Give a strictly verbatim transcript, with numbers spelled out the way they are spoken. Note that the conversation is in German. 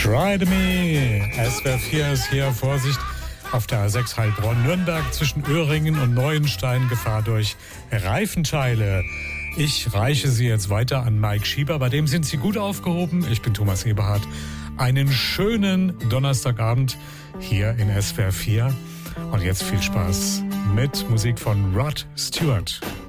Try to me. S W R vier ist hier. Vorsicht auf der A sechs Heilbronn-Nürnberg zwischen Öhringen und Neuenstein. Gefahr durch Reifenteile. Ich reiche sie jetzt weiter an Mike Schieber. Bei dem sind sie gut aufgehoben. Ich bin Thomas Eberhardt. Einen schönen Donnerstagabend hier in S W R vier. Und jetzt viel Spaß mit Musik von Rod Stewart.